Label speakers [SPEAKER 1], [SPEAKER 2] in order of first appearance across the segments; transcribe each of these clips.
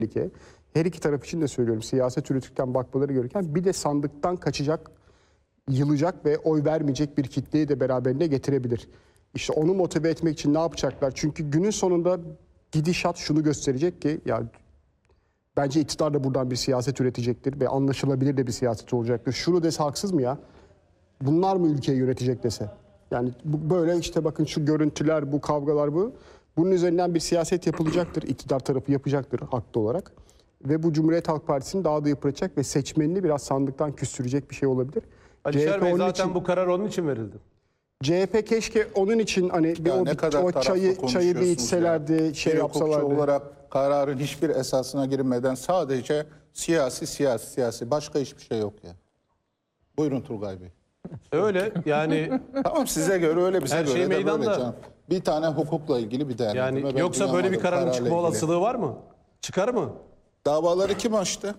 [SPEAKER 1] tehlike. Her iki taraf için de söylüyorum, siyaset ürettikten bakmaları gereken, bir de sandıktan kaçacak, yılacak ve oy vermeyecek bir kitleyi de beraberinde getirebilir. İşte onu motive etmek için ne yapacaklar? Çünkü günün sonunda gidişat şunu gösterecek ki, ya bence iktidar da buradan bir siyaset üretecektir ve anlaşılabilir de bir siyaset olacaktır. Şunu dese haksız mı ya? Bunlar mı ülkeyi yönetecek dese? Yani böyle işte bakın şu görüntüler, bu kavgalar bu. Bunun üzerinden bir siyaset yapılacaktır. İktidar tarafı yapacaktır haklı olarak. Ve bu Cumhuriyet Halk Partisi'ni daha da yıpratacak ve seçmenini biraz sandıktan küstürecek bir şey olabilir.
[SPEAKER 2] Alişer Bey, zaten
[SPEAKER 1] için,
[SPEAKER 2] bu karar onun için verildi.
[SPEAKER 1] CHP keşke onun için hani o çayı bir içselerdi, şey yapsalardı.
[SPEAKER 3] Olarak kararın hiçbir esasına girmeden sadece siyasi, başka hiçbir şey yok ya. Buyurun Turgay Bey.
[SPEAKER 2] Öyle yani.
[SPEAKER 3] Tamam, size göre öyle, bize
[SPEAKER 2] her
[SPEAKER 3] göre
[SPEAKER 2] şey
[SPEAKER 3] de böyle
[SPEAKER 2] meydanda.
[SPEAKER 3] canım. Bir tane hukukla ilgili bir değerlendirme.
[SPEAKER 2] Yani
[SPEAKER 3] Ben
[SPEAKER 2] yoksa böyle bir
[SPEAKER 3] duyamadım,
[SPEAKER 2] kararın
[SPEAKER 3] kararla
[SPEAKER 2] çıkma
[SPEAKER 3] ilgili.
[SPEAKER 2] olasılığı var mı? Çıkar mı?
[SPEAKER 3] Davaları kim açtı?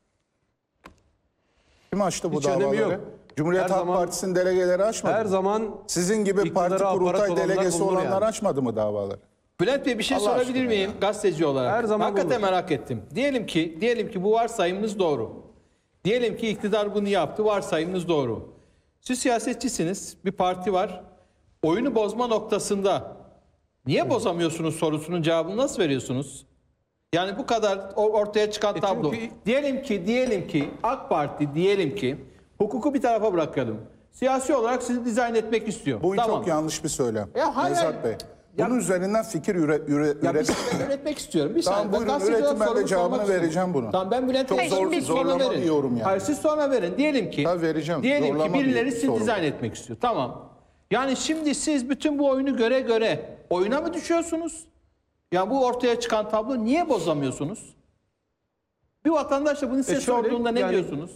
[SPEAKER 3] Kim açtı bu
[SPEAKER 2] Hiç önemi
[SPEAKER 3] davaları?
[SPEAKER 2] yok.
[SPEAKER 3] Cumhuriyet
[SPEAKER 2] Her
[SPEAKER 3] Halk
[SPEAKER 2] zaman-
[SPEAKER 3] Partisi'nin delegeleri açmadı
[SPEAKER 2] Her
[SPEAKER 3] mı?
[SPEAKER 2] zaman
[SPEAKER 3] Sizin gibi
[SPEAKER 2] iktidara
[SPEAKER 3] parti
[SPEAKER 2] aparat
[SPEAKER 3] kurultay
[SPEAKER 2] olanlar
[SPEAKER 3] delegesi
[SPEAKER 2] bulunur
[SPEAKER 3] olanlar
[SPEAKER 2] yani.
[SPEAKER 3] açmadı mı davaları?
[SPEAKER 4] Bülent Bey, bir şey
[SPEAKER 3] Allah
[SPEAKER 4] sorabilir
[SPEAKER 3] aşkına
[SPEAKER 4] miyim
[SPEAKER 3] ya.
[SPEAKER 4] gazeteci olarak?
[SPEAKER 2] Her zaman
[SPEAKER 4] Hakikaten
[SPEAKER 2] bulunur.
[SPEAKER 4] merak ettim. Diyelim ki bu varsayımınız doğru. Diyelim ki iktidar bunu yaptı, varsayımınız doğru. Siz siyasetçisiniz, bir parti var. Oyunu bozma noktasında niye bozamıyorsunuz sorusunun cevabını nasıl veriyorsunuz? Yani bu kadar ortaya çıkan tablo.
[SPEAKER 2] çünkü-
[SPEAKER 4] Diyelim ki AK Parti hukuku bir tarafa bırakalım. Siyasi olarak sizi dizayn etmek istiyor.
[SPEAKER 3] Bu
[SPEAKER 4] Tamam.
[SPEAKER 3] çok yanlış bir söylem.
[SPEAKER 4] Ya hayır,
[SPEAKER 3] Nevzat Bey.
[SPEAKER 4] Ya-
[SPEAKER 3] Bunun üzerinden fikir
[SPEAKER 4] Ya bir
[SPEAKER 3] üret.
[SPEAKER 4] şey üretmek istiyorum. Bir
[SPEAKER 3] Tamam,
[SPEAKER 4] saniye.
[SPEAKER 3] buyurun,
[SPEAKER 4] gazeteci olarak
[SPEAKER 3] üretin, ben de
[SPEAKER 4] sorumu
[SPEAKER 3] cevabını
[SPEAKER 4] sormak istiyorum.
[SPEAKER 3] vereceğim bunu.
[SPEAKER 4] Tamam, ben Bülent
[SPEAKER 3] Çok
[SPEAKER 4] Bey,
[SPEAKER 3] zor-
[SPEAKER 4] siz sonra
[SPEAKER 3] zorlama
[SPEAKER 4] verin.
[SPEAKER 3] bir yorum yani.
[SPEAKER 4] Hayır, siz sonra verin. Diyelim ki
[SPEAKER 3] Tabii vereceğim.
[SPEAKER 4] Diyelim ki
[SPEAKER 3] Zorlama
[SPEAKER 4] birileri
[SPEAKER 3] bir
[SPEAKER 4] sizi
[SPEAKER 3] soru.
[SPEAKER 4] dizayn etmek istiyor. Tamam. Yani şimdi siz bütün bu oyunu göre oyuna mı düşüyorsunuz? Ya bu ortaya çıkan tablo niye bozamıyorsunuz? Bir vatandaş da bunu size
[SPEAKER 2] şöyle,
[SPEAKER 4] sorduğunda ne
[SPEAKER 2] yani
[SPEAKER 4] diyorsunuz?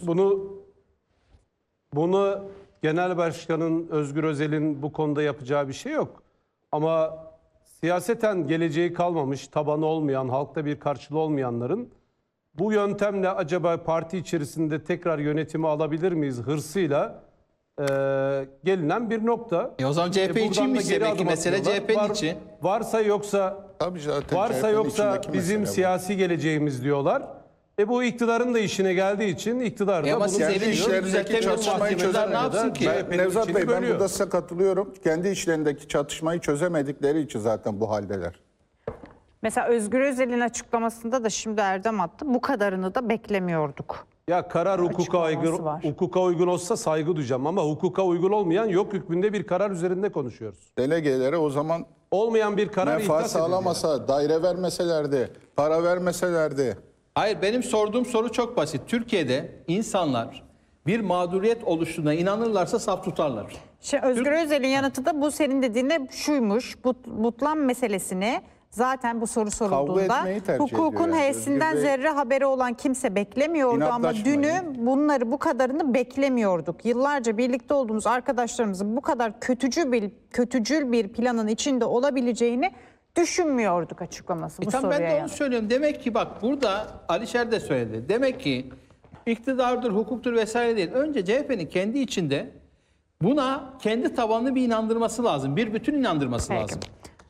[SPEAKER 2] Bunu Genel Başkanın Özgür Özel'in bu konuda yapacağı bir şey yok. Ama siyaseten geleceği kalmamış, tabanı olmayan, halkta bir karşılığı olmayanların bu yöntemle acaba parti içerisinde tekrar yönetimi alabilir miyiz hırsıyla gelinen bir nokta.
[SPEAKER 4] O zaman CHP
[SPEAKER 2] buradan
[SPEAKER 4] içinmiş
[SPEAKER 2] da geri
[SPEAKER 4] demek ki
[SPEAKER 2] adım
[SPEAKER 4] mesele,
[SPEAKER 2] atıyorlar.
[SPEAKER 4] CHP'nin içi.
[SPEAKER 2] Varsa yoksa
[SPEAKER 3] Tabii zaten
[SPEAKER 2] Varsa
[SPEAKER 3] CHP'nin
[SPEAKER 2] yoksa
[SPEAKER 3] içindeki
[SPEAKER 2] bizim
[SPEAKER 3] mesele bu.
[SPEAKER 2] siyasi geleceğimiz diyorlar. Bu iktidarın da işine geldiği için iktidar da
[SPEAKER 4] Ama
[SPEAKER 2] bunu
[SPEAKER 4] siz
[SPEAKER 3] kendi
[SPEAKER 4] elini
[SPEAKER 3] işlerindeki
[SPEAKER 4] düzeltemiyor
[SPEAKER 3] çatışmayı
[SPEAKER 4] mahkemeler
[SPEAKER 3] çözemedi.
[SPEAKER 4] ne yapsın ki?
[SPEAKER 2] CHP'nin
[SPEAKER 3] Nevzat
[SPEAKER 2] içini
[SPEAKER 3] Bey, ben
[SPEAKER 2] bölüyor.
[SPEAKER 3] burada size katılıyorum. Kendi içlerindeki çatışmayı çözemedikleri için zaten bu haldeler.
[SPEAKER 5] Mesela Özgür Özel'in açıklamasında da şimdi Erdem attı. Bu kadarını da beklemiyorduk.
[SPEAKER 2] Ya karar
[SPEAKER 5] Açıklaması var.
[SPEAKER 2] hukuka uygun olsa saygı duyacağım ama hukuka uygun olmayan yok hükmünde bir karar üzerinde konuşuyoruz.
[SPEAKER 3] Delegelere o zaman
[SPEAKER 2] Olmayan bir karar
[SPEAKER 3] menfaat
[SPEAKER 2] ihdas edildi.
[SPEAKER 3] sağlamasa, daire vermeselerdi, para vermeselerdi.
[SPEAKER 4] Hayır, benim sorduğum soru çok basit. Türkiye'de insanlar bir mağduriyet oluştuğuna inanırlarsa saf tutarlar.
[SPEAKER 5] Özgür Özel'in yanıtı da bu senin dediğine şuymuş. Butlan meselesini zaten bu soru sorulduğunda
[SPEAKER 3] etmeyi tercih
[SPEAKER 5] hukukun
[SPEAKER 3] ediyor yani.
[SPEAKER 5] heyesinden
[SPEAKER 3] Özgür Bey-
[SPEAKER 5] zerre haberi olan kimse beklemiyordu ama
[SPEAKER 3] İnatlaşmayın.
[SPEAKER 5] dünü bunları bu kadarını beklemiyorduk. Yıllarca birlikte olduğumuz arkadaşlarımızın bu kadar kötücül bir planın içinde olabileceğini düşünmüyorduk açıklaması bu
[SPEAKER 4] Tamam, ben
[SPEAKER 5] soruya
[SPEAKER 4] de onu
[SPEAKER 5] yanıt.
[SPEAKER 4] söylüyorum. Demek ki bak, burada Alişer de söyledi. Demek ki iktidardır, hukuktur vesaire değil. Önce CHP'nin kendi içinde buna kendi tabanını bir inandırması lazım. Bir bütün inandırması
[SPEAKER 5] Peki.
[SPEAKER 4] lazım.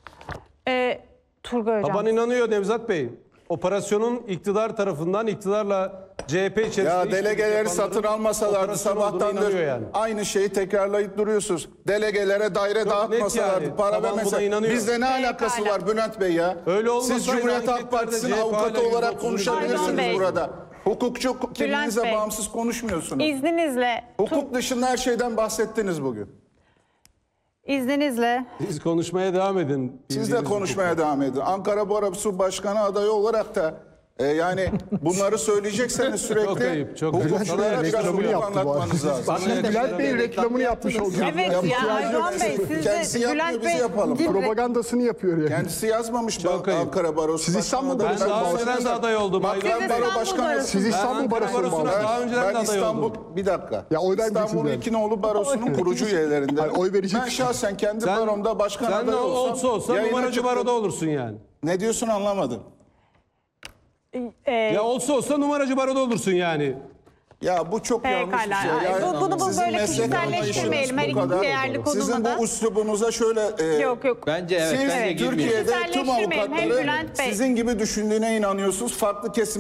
[SPEAKER 5] Turgay Hocam.
[SPEAKER 2] Taban inanıyor Nevzat Bey. Operasyonun iktidar tarafından, iktidarla CHP içerisinde...
[SPEAKER 3] Ya delegeleri satın almasalardı
[SPEAKER 2] operasyon olduğuna
[SPEAKER 3] sabahtandır
[SPEAKER 2] inanıyor yani.
[SPEAKER 3] aynı şeyi tekrarlayıp duruyorsunuz. Delegelere daire
[SPEAKER 2] net
[SPEAKER 3] dağıtmasalardı,
[SPEAKER 2] yani.
[SPEAKER 3] para
[SPEAKER 2] Taban buna
[SPEAKER 3] vermeselerdi.
[SPEAKER 2] inanıyor.
[SPEAKER 3] Bizde ne alakası var Bülent Bey ya?
[SPEAKER 2] Öyle olmasaydı
[SPEAKER 3] Siz Cumhuriyet Halk
[SPEAKER 2] anketlerde
[SPEAKER 3] Partisi'nin
[SPEAKER 2] CHP
[SPEAKER 3] avukatı
[SPEAKER 2] hala
[SPEAKER 3] olarak
[SPEAKER 2] 130'u
[SPEAKER 3] konuşabilirsiniz
[SPEAKER 5] Pardon Bey.
[SPEAKER 3] burada. Hukukçu kendinize
[SPEAKER 5] Bey.
[SPEAKER 3] bağımsız konuşmuyorsunuz.
[SPEAKER 5] İzninizle,
[SPEAKER 3] Hukuk dışında her şeyden bahsettiniz bugün.
[SPEAKER 5] izninizle
[SPEAKER 2] Siz konuşmaya devam edin.
[SPEAKER 3] Siz de
[SPEAKER 2] Bildiğiniz
[SPEAKER 3] konuşmaya devam edin. Ankara Barosu Başkanı adayı olarak da yani bunları söyleyecekseniz sürekli
[SPEAKER 2] Çok ayıp, çok ayıp.
[SPEAKER 3] hukukçulara biraz
[SPEAKER 1] Reklamını
[SPEAKER 3] hukuk
[SPEAKER 1] yaptı bu arada.
[SPEAKER 3] anlatmanız lazım.
[SPEAKER 4] Bakın,
[SPEAKER 1] Bülent Bey'in reklamını yapmış oldu.
[SPEAKER 5] Evet ya Erdoğan Bey
[SPEAKER 3] Kendisi
[SPEAKER 5] siz de
[SPEAKER 3] yapmıyor,
[SPEAKER 5] Bülent
[SPEAKER 3] biz
[SPEAKER 5] Bey
[SPEAKER 3] yapalım.
[SPEAKER 1] Propagandasını yapıyor yani.
[SPEAKER 3] Kendisi yazmamış
[SPEAKER 2] Çok ayıp.
[SPEAKER 3] Ankara Barosu
[SPEAKER 1] Siz
[SPEAKER 3] Başkanı
[SPEAKER 1] İstanbul
[SPEAKER 3] adayı.
[SPEAKER 2] Ben daha önceden de aday oldum.
[SPEAKER 3] Makam
[SPEAKER 5] Siz
[SPEAKER 3] Baro
[SPEAKER 5] İstanbul
[SPEAKER 3] Başkanı.
[SPEAKER 5] Barosu.
[SPEAKER 1] Siz İstanbul
[SPEAKER 2] Ankara
[SPEAKER 1] Barosu'na
[SPEAKER 2] Barosu'na
[SPEAKER 1] bağlı.
[SPEAKER 2] daha önceden de
[SPEAKER 3] Ben
[SPEAKER 2] aday
[SPEAKER 3] İstanbul,
[SPEAKER 2] oldum.
[SPEAKER 3] bir dakika.
[SPEAKER 1] Ya oy vermeyeceksiniz
[SPEAKER 3] İstanbul
[SPEAKER 1] yani.
[SPEAKER 3] İkinoğlu Barosu'nun kurucu üyelerinden.
[SPEAKER 1] Hayır, oy verecek
[SPEAKER 3] Ben
[SPEAKER 1] misin?
[SPEAKER 3] şahsen kendi
[SPEAKER 2] Sen-
[SPEAKER 3] baromda başkan
[SPEAKER 2] Sen de
[SPEAKER 3] adayı olsam.
[SPEAKER 2] olsa
[SPEAKER 3] yayına
[SPEAKER 2] numaracı
[SPEAKER 3] çıktım.
[SPEAKER 2] baroda olursun yani.
[SPEAKER 3] Ne diyorsun anlamadım.
[SPEAKER 2] Ya olsa numaracı baroda olursun yani.
[SPEAKER 6] Ya bu çok yanlış bir
[SPEAKER 5] Pekala.
[SPEAKER 6] şey. Yani
[SPEAKER 5] Bunu
[SPEAKER 6] sizin
[SPEAKER 5] böyle
[SPEAKER 6] meslek
[SPEAKER 5] kişiselleştirmeyelim her
[SPEAKER 6] anlayışınız bu
[SPEAKER 5] iki
[SPEAKER 6] kadar.
[SPEAKER 5] değerli
[SPEAKER 6] Sizin
[SPEAKER 5] konuma da.
[SPEAKER 6] bu üslubunuza şöyle
[SPEAKER 5] Yok yok.
[SPEAKER 4] Bence evet.
[SPEAKER 6] siz
[SPEAKER 4] bence girmeyelim.
[SPEAKER 6] Türkiye'de tüm
[SPEAKER 5] Kişiselleştirmeyelim. Hem
[SPEAKER 6] avukatları
[SPEAKER 5] Bülent Bey.
[SPEAKER 6] sizin gibi düşündüğüne inanıyorsunuz. Farklı kesim